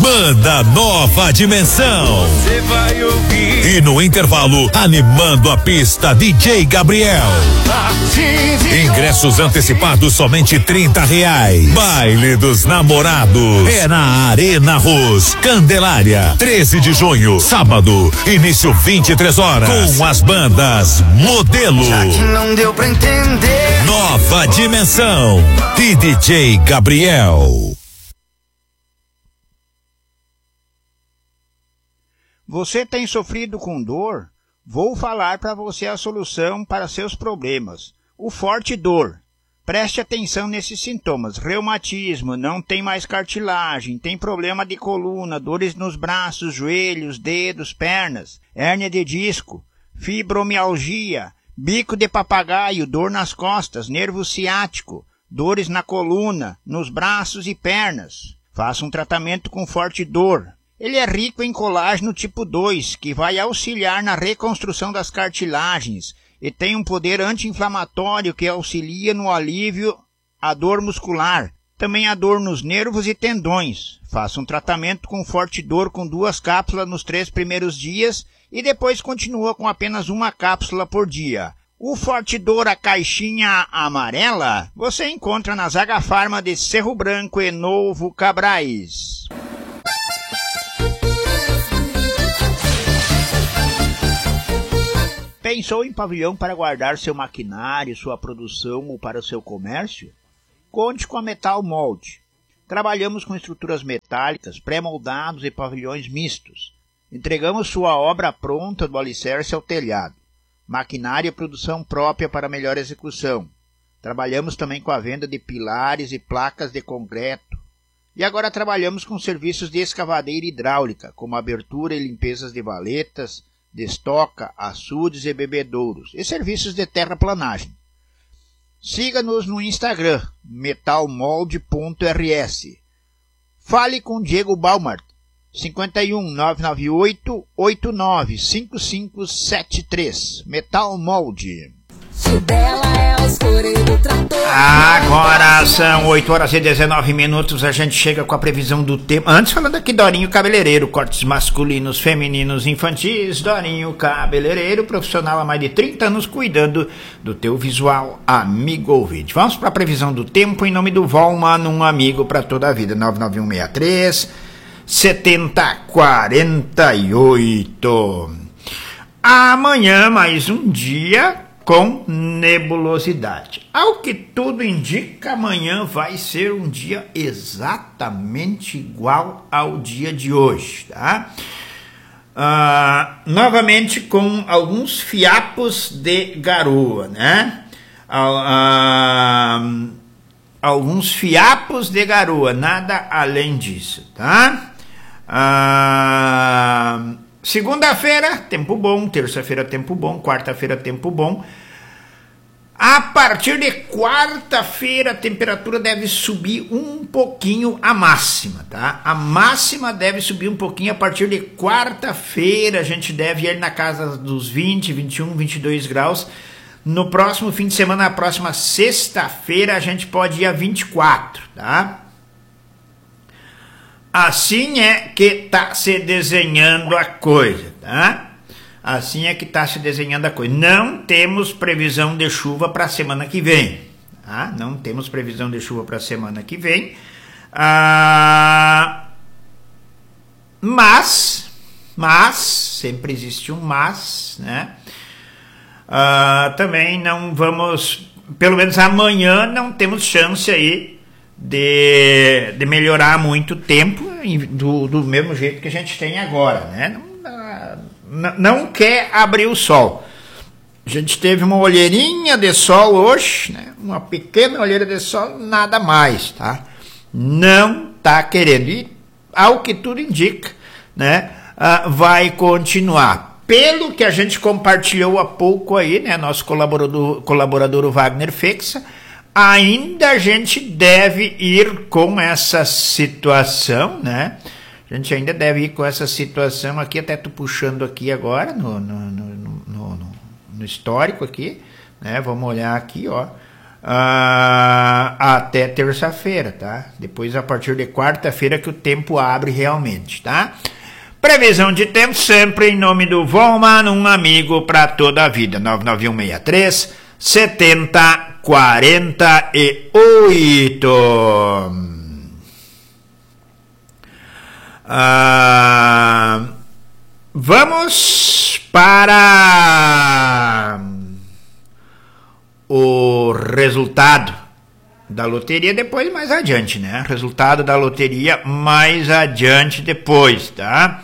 Banda Nova Dimensão. Você vai ouvir. E no intervalo, animando a pista, DJ Gabriel. Ingressos antecipados somente R$30. Baile dos Namorados é na Arena Rus, Candelária, 13 de junho, sábado, início 23 horas, com as bandas Modelo, Já que não deu pra entender. Nova Dimensão e DJ Gabriel. Você tem sofrido com dor? Vou falar para você a solução para seus problemas. O Forte Dor. Preste atenção nesses sintomas. Reumatismo, não tem mais cartilagem, tem problema de coluna, dores nos braços, joelhos, dedos, pernas, hérnia de disco, fibromialgia, bico de papagaio, dor nas costas, nervo ciático, dores na coluna, nos braços e pernas. Faça um tratamento com Forte Dor. Ele é rico em colágeno tipo 2, que vai auxiliar na reconstrução das cartilagens e tem um poder anti-inflamatório que auxilia no alívio à dor muscular, também a dor nos nervos e tendões. Faça um tratamento com Forte Dor com 2 cápsulas nos 3 primeiros dias e depois continua com apenas 1 cápsula por dia. O Forte Dor, a caixinha amarela, você encontra na Zaga Farma de Cerro Branco e Novo Cabrais. Pensou em pavilhão para guardar seu maquinário, sua produção ou para o seu comércio? Conte com a Metal Mold. Trabalhamos com estruturas metálicas, pré-moldados e pavilhões mistos. Entregamos sua obra pronta do alicerce ao telhado. Maquinário e produção própria para melhor execução. Trabalhamos também com a venda de pilares e placas de concreto. E agora trabalhamos com serviços de escavadeira hidráulica, como abertura e limpezas de valetas, destoca, açudes e bebedouros, e serviços de terraplanagem. Siga-nos no Instagram, metalmold.rs. Fale com Diego Baumart, 51 998 89 5573. Metal Mold. Agora são 8h19, a gente chega com a previsão do tempo. Antes falando aqui Dorinho Cabeleireiro, cortes masculinos, femininos, infantis. Dorinho Cabeleireiro, profissional há mais de 30 anos cuidando do teu visual, amigo ouvinte. Vamos para a previsão do tempo em nome do Volman, um amigo para toda a vida. 99163 7048. Amanhã mais um dia com nebulosidade. Ao que tudo indica, amanhã vai ser um dia exatamente igual ao dia de hoje, tá? Novamente com alguns fiapos de garoa, né? Alguns fiapos de garoa, nada além disso, tá? Segunda-feira, tempo bom. Terça-feira, tempo bom. Quarta-feira, tempo bom. A partir de quarta-feira, a temperatura deve subir um pouquinho a máxima, tá? A máxima deve subir um pouquinho a partir de quarta-feira. A gente deve ir na casa dos 20, 21, 22 graus. No próximo fim de semana, na próxima sexta-feira, a gente pode ir a 24, tá? Assim é que tá se desenhando a coisa, tá? Assim é que tá se desenhando a coisa. Não temos previsão de chuva para a semana que vem, tá? Não temos previsão de chuva para a semana que vem. Mas, sempre existe um mas, né? Também não vamos, pelo menos amanhã, não temos chance aí de melhorar muito o tempo do mesmo jeito que a gente tem agora, né? Não quer abrir o sol. A gente teve uma olheirinha de sol hoje, né? Uma pequena olheira de sol, nada mais, tá? Não tá querendo. E ao que tudo indica, né? Vai continuar. Pelo que a gente compartilhou há pouco aí, né? Nosso colaborador o Wagner Fexa, ainda a gente deve ir com essa situação, né? A gente ainda deve ir com essa situação aqui, até tô puxando aqui agora no histórico aqui, né? Vamos olhar aqui, ó. até terça-feira, tá? Depois, a partir de quarta-feira, que o tempo abre realmente, tá? Previsão de tempo sempre em nome do Volman, um amigo para toda a vida. 99163 7048. Vamos para o resultado da loteria depois, mais adiante, né? Resultado da loteria mais adiante depois, tá?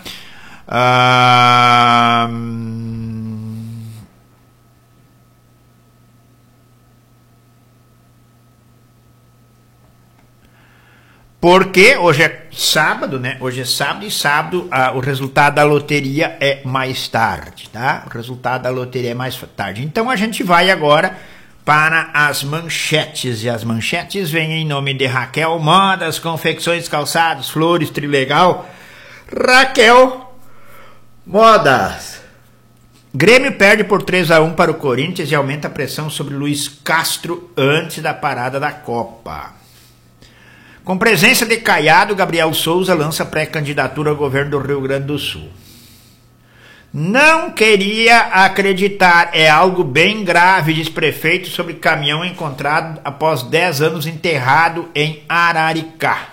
Porque hoje é sábado, né? Hoje é sábado e sábado o resultado da loteria é mais tarde, tá? O resultado da loteria é mais tarde. Então a gente vai agora para as manchetes. E as manchetes vêm em nome de Raquel Modas, confecções, calçados, flores, trilegal. Raquel Modas. Grêmio perde por 3-1 para o Corinthians e aumenta a pressão sobre Luiz Castro antes da parada da Copa. Com presença de Caiado, Gabriel Souza lança pré-candidatura ao governo do Rio Grande do Sul. Não queria acreditar, é algo bem grave, diz prefeito sobre caminhão encontrado após 10 anos enterrado em Araricá.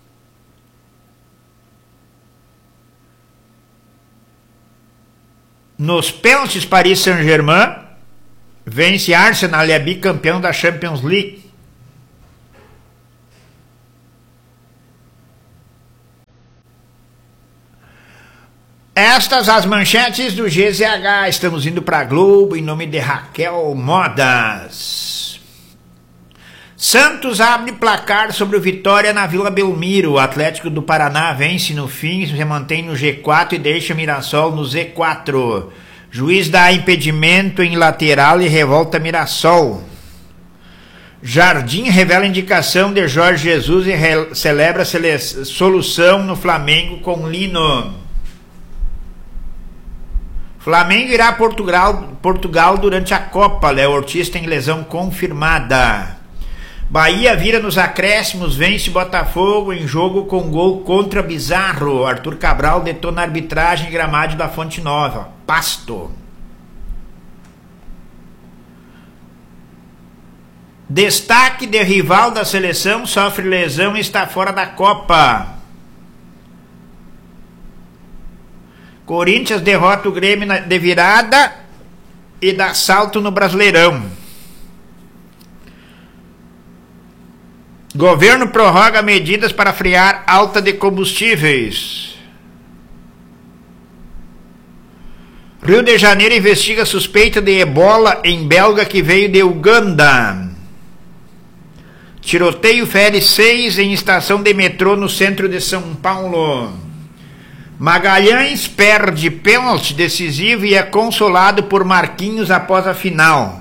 Nos pênaltis, Paris Saint-Germain vence Arsenal e é bicampeão da Champions League. Estas as manchetes do GZH. Estamos indo para a Globo em nome de Raquel Modas. Santos abre placar sobre o Vitória na Vila Belmiro. O Atlético do Paraná vence no fim, se mantém no G4 e deixa Mirassol no Z4. Juiz dá impedimento em lateral e revolta Mirassol. Jardim revela indicação de Jorge Jesus e celebra solução no Flamengo com Lino. Flamengo irá a Portugal durante a Copa. Léo Ortiz tem lesão confirmada. Bahia vira nos acréscimos, vence Botafogo em jogo com gol contra Bizarro. Arthur Cabral detona a arbitragem em Gramado da Fonte Nova. Pasto. Destaque de rival da seleção sofre lesão e está fora da Copa. Corinthians derrota o Grêmio de virada e dá salto no Brasileirão. Governo prorroga medidas para frear alta de combustíveis. Rio de Janeiro investiga suspeita de ebola em belga que veio de Uganda. Tiroteio fere 6 em estação de metrô no centro de São Paulo. Magalhães perde pênalti decisivo e é consolado por Marquinhos após a final.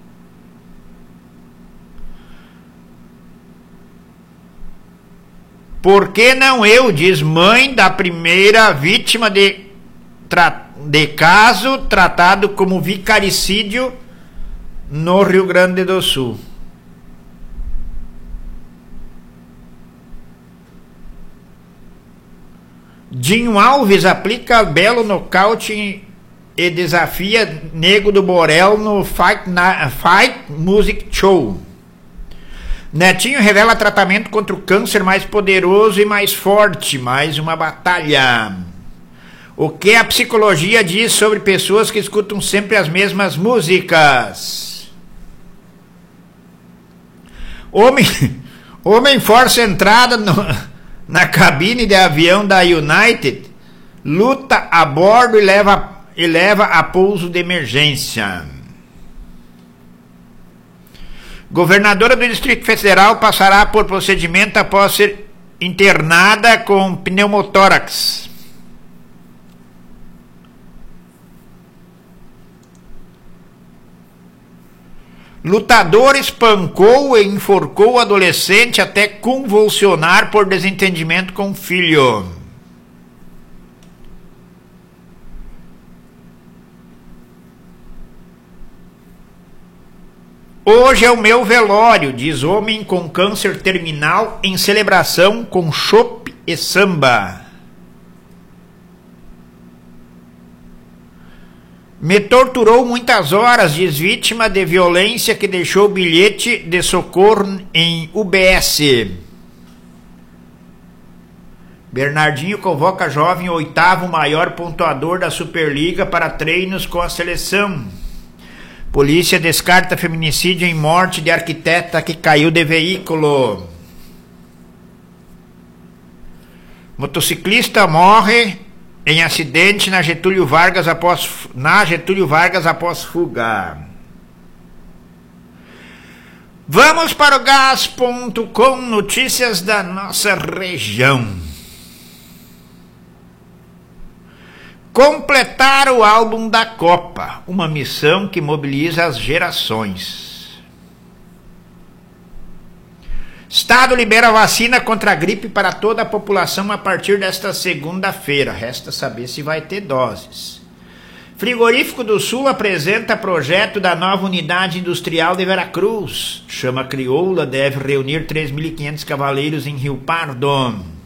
Por que não eu, diz mãe da primeira vítima de caso tratado como vicaricídio no Rio Grande do Sul. Dinho Alves aplica belo nocaute e desafia Nego do Borel no Fight Music Show. Netinho revela tratamento contra o câncer mais poderoso e mais forte. Mais uma batalha. O que a psicologia diz sobre pessoas que escutam sempre as mesmas músicas? Homem força entrada na cabine de avião da United, luta a bordo e leva a pouso de emergência. Governadora do Distrito Federal passará por procedimento após ser internada com pneumotórax. Lutador espancou e enforcou adolescente até convulsionar por desentendimento com filho. Hoje é o meu velório, diz homem com câncer terminal em celebração com chopp e samba. Me torturou muitas horas, diz vítima de violência que deixou bilhete de socorro em UBS. Bernardinho convoca jovem oitavo maior pontuador da Superliga para treinos com a seleção. Polícia descarta feminicídio em morte de arquiteta que caiu de veículo. Motociclista morre em acidente na Getúlio Vargas após fuga. Vamos para o Gás.com, notícias da nossa região. Completar o álbum da Copa, uma missão que mobiliza as gerações. Estado libera vacina contra a gripe para toda a população a partir desta segunda-feira. Resta saber se vai ter doses. Frigorífico do Sul apresenta projeto da nova unidade industrial de Veracruz. Chama crioula deve reunir 3.500 cavaleiros em Rio Pardo.